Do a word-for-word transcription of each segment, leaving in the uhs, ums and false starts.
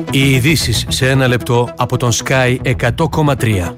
Οι ειδήσεις σε ένα λεπτό από τον Sky εκατό κόμμα τρία.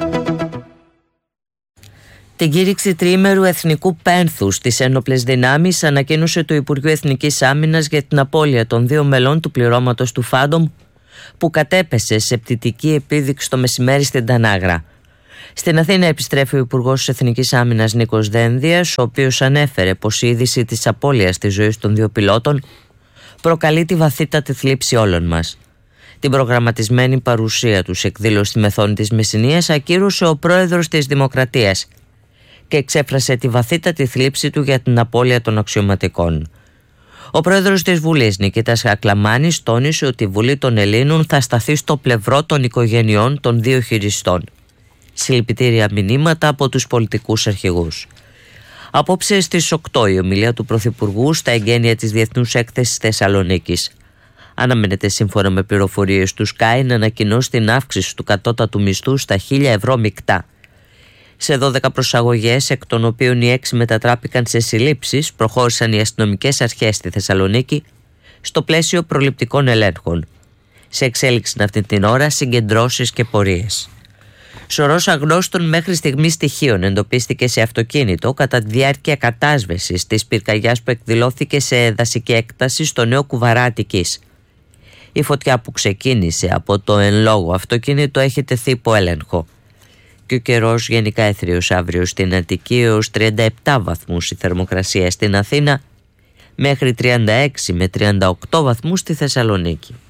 Την κήρυξη τριήμερου εθνικού πένθους στις ένοπλες δυνάμεις ανακοίνωσε το Υπουργείο Εθνικής Άμυνας για την απώλεια των δύο μελών του πληρώματος του Φάντομ που κατέπεσε σε πτυτική επίδειξη το μεσημέρι στην Τανάγρα. Στην Αθήνα επιστρέφει ο Υπουργός Εθνικής Άμυνας Νίκος Δένδιας, ο οποίος ανέφερε πως η είδηση της απώλειας της ζωής των δύο πιλότων προκαλεί τη βαθύτατη θλίψη όλων μας. Την προγραμματισμένη παρουσία του σε εκδήλωση στη Μεθόνη της Μεσσηνίας ακύρωσε ο πρόεδρος της Δημοκρατίας και εξέφρασε τη βαθύτατη θλίψη του για την απώλεια των αξιωματικών. Ο πρόεδρος της Βουλής, Νικήτας Ακλαμάνης, τόνισε ότι η Βουλή των Ελλήνων θα σταθεί στο πλευρό των οικογενειών των δύο χειριστών. Συλληπιτήρια μηνύματα από τους πολιτικούς αρχηγούς. Απόψε στις οκτώ η ομιλία του Πρωθυπουργού στα εγγένεια της Διεθνούς Έκθεσης Θεσσαλονίκης. Αναμένεται, σύμφωνα με πληροφορίες του Sky, να ανακοινώσει την αύξηση του κατώτατου μισθού στα χίλια ευρώ μεικτά. Σε δώδεκα προσαγωγές, εκ των οποίων οι έξι μετατράπηκαν σε συλλήψεις, προχώρησαν οι αστυνομικές αρχές στη Θεσσαλονίκη στο πλαίσιο προληπτικών ελέγχων. Σε εξέλιξη αυτή την ώρα συγκεντρώσεις και πορείες. Σωρός αγνώστων μέχρι στιγμή στοιχείων εντοπίστηκε σε αυτοκίνητο κατά τη διάρκεια κατάσβεσης της πυρκαγιάς που εκδηλώθηκε σε δασική έκταση στο Νέο Κουβαρά Αττικής. Η φωτιά που ξεκίνησε από το εν λόγω αυτοκίνητο έχει τεθεί υπό έλεγχο. Και ο καιρός γενικά έθριος αύριο στην Αττική έως τριάντα επτά βαθμούς η θερμοκρασία στην Αθήνα, μέχρι τριάντα έξι με τριάντα οκτώ βαθμούς στη Θεσσαλονίκη.